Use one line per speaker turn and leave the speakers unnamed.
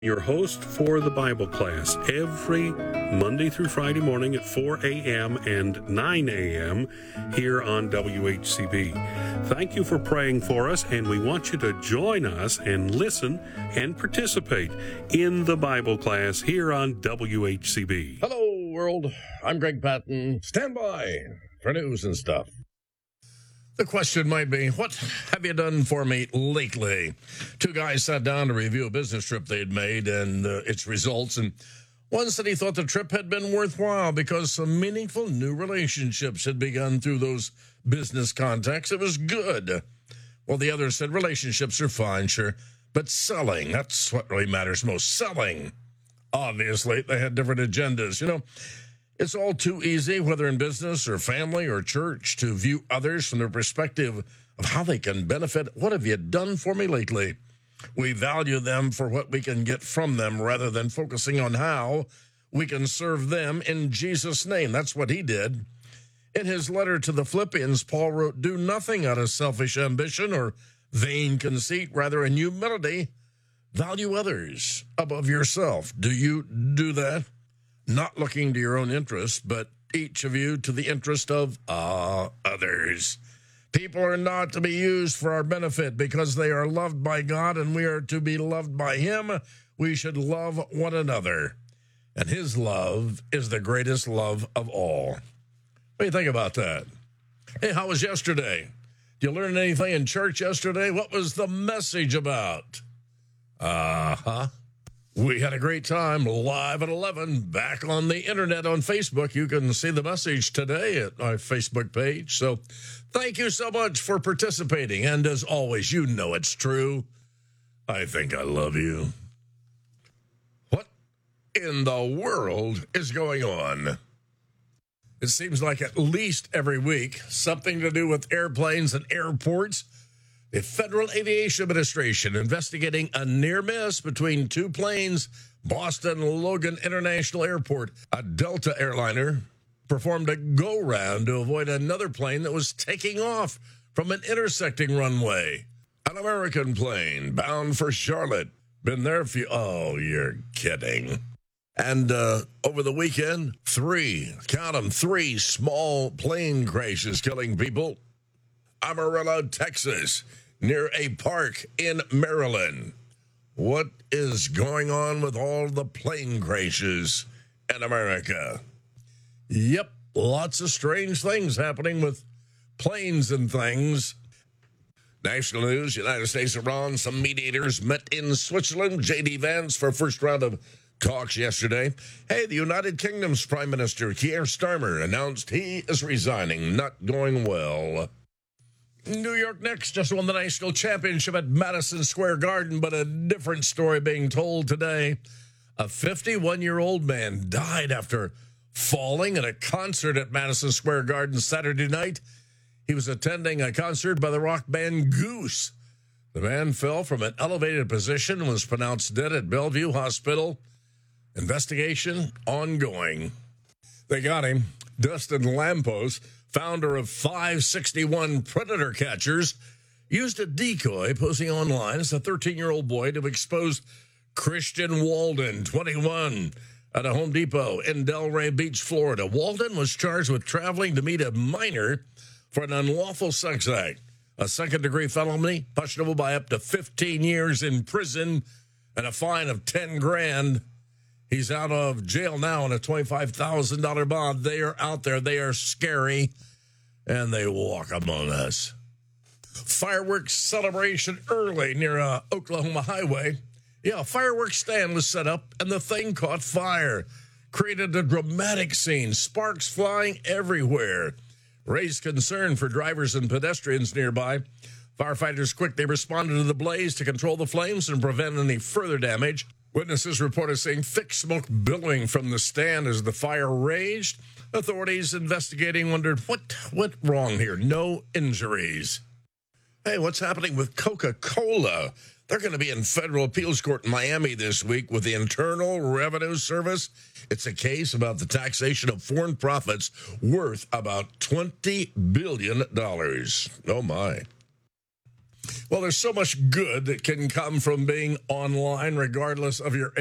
Your host for the Bible class every Monday through Friday morning at 4 a.m. and 9 a.m. here on WHCB. Thank you for praying for us, and we want you to join us and listen and participate in the Bible class here on WHCB.
Hello, world. I'm Greg Patton. Stand by for news and stuff. The question might be, what have you done for me lately? Two guys sat down to review a business trip they'd made and its results, and one said he thought the trip had been worthwhile because some meaningful new relationships had begun through those business contacts. It was good. Well, the other said relationships are fine, sure, but selling, that's what really matters most, selling. Obviously, they had different agendas. You know, it's all too easy, whether in business or family or church, to view others from their perspective of how they can benefit. What have you done for me lately? We value them for what we can get from them rather than focusing on how we can serve them in Jesus' name. That's what he did. In his letter to the Philippians, Paul wrote, "Do nothing out of selfish ambition or vain conceit, rather in humility, value others above yourself." Do you do that? Not looking to your own interest, but each of you to the interest of others. People are not to be used for our benefit because they are loved by God and we are to be loved by him. We should love one another. And his love is the greatest love of all. What do you think about that? Hey, how was yesterday? Did you learn anything in church yesterday? What was the message about? We had a great time live at 11 back on the internet on Facebook. You can see the message today at my Facebook page. So thank you so much for participating. And as always, you know it's true. I think I love you. What in the world is going on? It seems like at least every week, something to do with airplanes and airports. The Federal Aviation Administration investigating a near miss between two planes, Boston Logan International Airport. A Delta airliner performed a go-round to avoid another plane that was taking off from an intersecting runway. An American plane bound for Charlotte. Been there oh, you're kidding. And over the weekend, three small plane crashes killing people. Amarillo, Texas, near a park in Maryland. What is going on with all the plane crashes in America? Yep, lots of strange things happening with planes and things. National news, United States, Iran, some mediators met in Switzerland. J.D. Vance for first round of talks yesterday. Hey, the United Kingdom's Prime Minister, Keir Starmer, announced he is resigning. Not going well. New York Knicks just won the national championship at Madison Square Garden, but a different story being told today. A 51-year-old man died after falling at a concert at Madison Square Garden Saturday night. He was attending a concert by the rock band Goose. The man fell from an elevated position and was pronounced dead at Bellevue Hospital. Investigation ongoing. They got him. Dustin Lampos, founder of 561 Predator Catchers, used a decoy posing online as a 13-year-old boy to expose Christian Walden, 21, at a Home Depot in Delray Beach, Florida. Walden was charged with traveling to meet a minor for an unlawful sex act, a second-degree felony punishable by up to 15 years in prison and a fine of $10,000. He's out of jail now on a $25,000 bond. They are out there. They are scary, and they walk among us. Fireworks celebration early near Oklahoma Highway. Yeah, a fireworks stand was set up, and the thing caught fire. Created a dramatic scene, sparks flying everywhere. Raised concern for drivers and pedestrians nearby. Firefighters quickly responded to the blaze to control the flames and prevent any further damage. Witnesses reported seeing thick smoke billowing from the stand as the fire raged. Authorities investigating wondered what went wrong here. No injuries. Hey, what's happening with Coca-Cola? They're going to be in federal appeals court in Miami this week with the Internal Revenue Service. It's a case about the taxation of foreign profits worth about $20 billion. Oh, my. Well, there's so much good that can come from being online, regardless of your